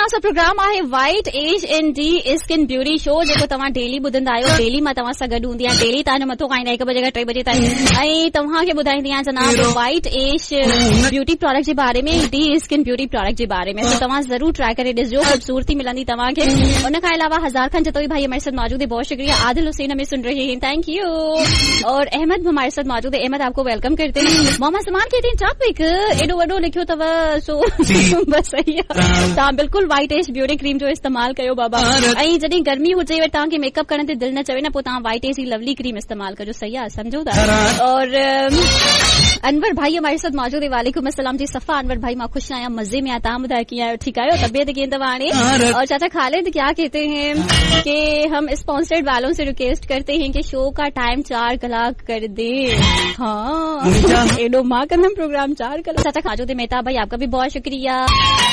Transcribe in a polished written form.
असां प्रोग्राम आहे white as in D skin beauty show जेको तव्हां डेली ॿुधंदा आहियो। डेली मां तव्हां सां गॾु हूंदी आहियां, डेली तव्हांजो मथो खाईंदा 1 बजे खां 3 बजे ताईं, ऐं तव्हांखे ॿुधाईंदी आहियां जनाब वाइट एज ब्यूटी प्रोडक्ट जे बारे में, डी स्किन ब्यूटी प्रोडक्ट जे बारे में। तो तव्हां जरूर ट्राई करे ॾिसजो, खूबसूरती मिलंदी तव्हांखे। उन खां अलावा हजार खान जतोई भाई हमारे साथ मौजूद है, बहुत शुक्रिया। आदिल हुसैन हमें सुन रहे हैं, थैंक यू। और अहमद हमारे साथ मौजूद है, अहमद आपको वेलकम करते हैं। मोहम्मद सलमान कहते हैं टॉपिक एडो वडो लिखियो तव सो बस सही आहे। तव्हां बिल्कुल वाइट एज ब्यूटी क्रीम जो इस्तेमाल कयो बाबा, ऐं जॾहिं गर्मी हुजे तव्हांखे मेकअप करण ते दिल न चवे न, पोइ तव्हां वाइट एज जी लवली क्रीम इस्तेमाल कजो, सही आहे, समझो था। और अनवर भाई हमारे साथ मौजूद है, वालेकुम अस्सलाम जी। सफ़ा अनवर भाई, मां खुश आहियां, मजे में आहियां, तव्हां ॿुधायो कीअं आहियो, ठीकु आहियो, तबियत कीअं अथव हाणे? और चाचा खालिद क्या कहते हैं कि हम स्पॉन्सर्ड वालों से रिक्वेस्ट करते हैं कि शो का टाइम 4 कलाक कर दे। हाँ एडो माँ का प्रोग्राम 4 कलाक। चाचा खाजो दे मेहता भाई, आपका भी बहुत शुक्रिया।